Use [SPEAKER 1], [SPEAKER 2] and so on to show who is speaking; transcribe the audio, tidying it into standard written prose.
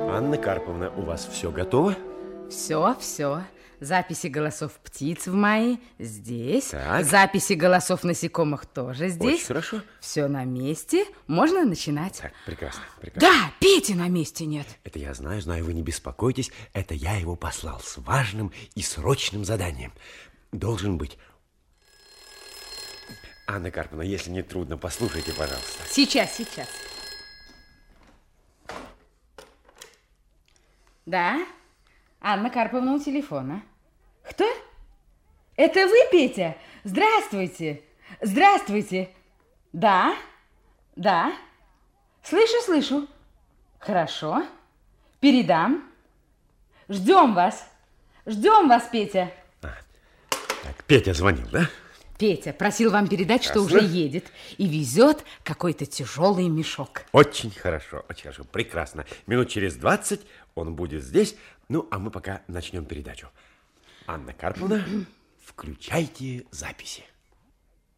[SPEAKER 1] Анна Карповна, у вас все готово?
[SPEAKER 2] Все. Записи голосов птиц в мае здесь.
[SPEAKER 1] Так.
[SPEAKER 2] Записи голосов насекомых тоже здесь.
[SPEAKER 1] Очень хорошо.
[SPEAKER 2] Все на месте. Можно начинать.
[SPEAKER 1] Так, прекрасно.
[SPEAKER 2] Да, Пети на месте нет.
[SPEAKER 1] Это я знаю, вы не беспокойтесь. Это я его послал с важным и срочным заданием. Должен быть. Анна Карповна, если не трудно, послушайте, пожалуйста.
[SPEAKER 2] Сейчас. Да, Анна Карповна у телефона. Кто? Это вы, Петя? Здравствуйте. Да. Слышу. Хорошо. Передам. Ждем вас, Петя.
[SPEAKER 1] Так, Петя звонил, да?
[SPEAKER 2] Петя просил вам передать, что уже едет и везет какой-то тяжелый мешок.
[SPEAKER 1] Очень хорошо. Прекрасно. Минут через 20 он будет здесь. Ну, а мы пока начнем передачу. Анна Карповна, включайте записи.